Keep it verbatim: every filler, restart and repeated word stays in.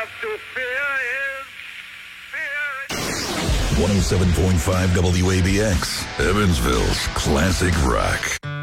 have to fear is fear. one oh seven point five W A B X, Evansville's classic rock.